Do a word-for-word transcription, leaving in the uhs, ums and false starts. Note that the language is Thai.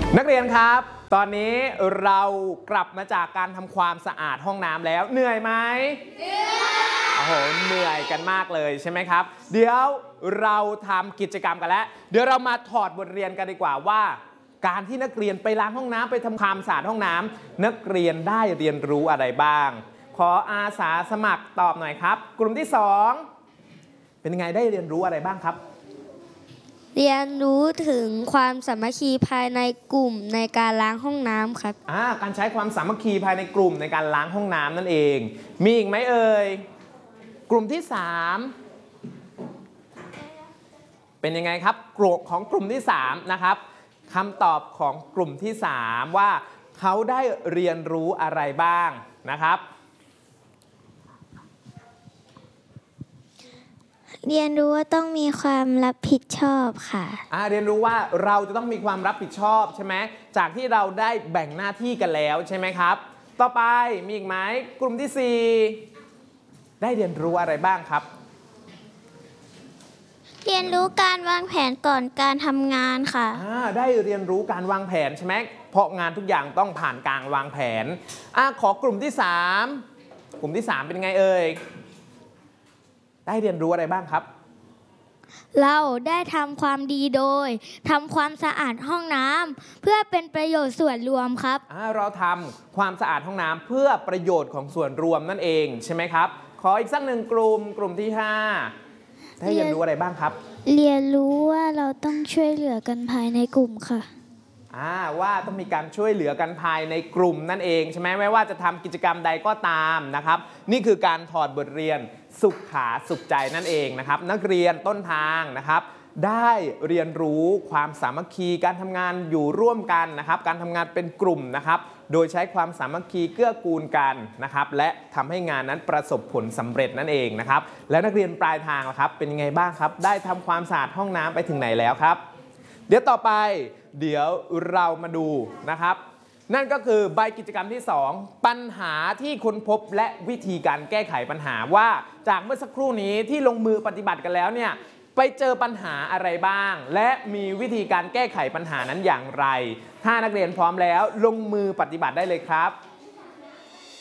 นักเรียนครับตอนนี้เรากลับมาจากการทำความสะอาดห้องน้ำแล้วเหนื่อยไหมเหนื่อยโอ้โหเหนื่อยกันมากเลยใช่ไหมครับเดี๋ยวเราทำกิจกรรมกันแล้วเดี๋ยวเรามาถอดบทเรียนกันดีกว่าว่าการที่นักเรียนไปล้างห้องน้ำไปทำความสะอาดห้องน้ำนักเรียนได้เรียนรู้อะไรบ้างขออาสาสมัครตอบหน่อยครับกลุ่มที่สองเป็นยังไงได้เรียนรู้อะไรบ้างครับเรียนรู้ถึงความสามัคคีภายในกลุ่มในการล้างห้องน้ำครับอ่าการใช้ความสามัคคีภายในกลุ่มในการล้างห้องน้ำนั่นเองมีอีกไหมเอ่ยกลุ่มที่สามเป็นยังไงครับกลุ่มของกลุ่มที่สามนะครับคำตอบของกลุ่มที่สามว่าเขาได้เรียนรู้อะไรบ้างนะครับเรียนรู้ว่าต้องมีความรับผิดชอบค่ะอ่าเรียนรู้ว่าเราจะต้องมีความรับผิดชอบใช่ไหมจากที่เราได้แบ่งหน้าที่กันแล้วใช่ไหมครับต่อไปมีอีกไหมกลุ่มที่สี่ได้เรียนรู้อะไรบ้างครับเรียนรู้การวางแผนก่อนการทำงานค่ะอ่าได้เรียนรู้การวางแผนใช่ไหมเพราะงานทุกอย่างต้องผ่านการวางแผนอ่าขอกลุ่มที่สามกลุ่มที่สามเป็นไงเอ่ยได้เรียนรู้อะไรบ้างครับเราได้ทำความดีโดยทำความสะอาดห้องน้ำเพื่อเป็นประโยชน์ส่วนรวมครับเราทำความสะอาดห้องน้ำเพื่อประโยชน์ของส่วนรวมนั่นเองใช่ไหมครับขออีกสักหนึ่งกลุ่มกลุ่มที่ห้าได้เรียนรู้อะไรบ้างครับเรียนรู้ว่าเราต้องช่วยเหลือกันภายในกลุ่มค่ะอ่าว่าต้องมีการช่วยเหลือกันภายในกลุ่มนั่นเองใช่ไหมไม่ว่าจะทำกิจกรรมใดก็ตามนะครับนี่คือการถอดบทเรียนสุขขาสุขใจนั่นเองนะครับนักเรียนต้นทางนะครับได้เรียนรู้ความสามัคคีการทำงานอยู่ร่วมกันนะครับการทำงานเป็นกลุ่มนะครับโดยใช้ความสามัคคีเกื้อกูลกันนะครับและทำให้งานนั้นประสบผลสำเร็จนั่นเองนะครับแล้วนักเรียนปลายทางล่ะครับเป็นยังไงบ้างครับได้ทำความสะอาดห้องน้ำไปถึงไหนแล้วครับเดี๋ยวต่อไปเดี๋ยวเรามาดูนะครับนั่นก็คือใบกิจกรรมที่สองปัญหาที่ค้นพบและวิธีการแก้ไขปัญหาว่าจากเมื่อสักครู่นี้ที่ลงมือปฏิบัติกันแล้วเนี่ยไปเจอปัญหาอะไรบ้างและมีวิธีการแก้ไขปัญหานั้นอย่างไรถ้านักเรียนพร้อมแล้วลงมือปฏิบัติได้เลยครับ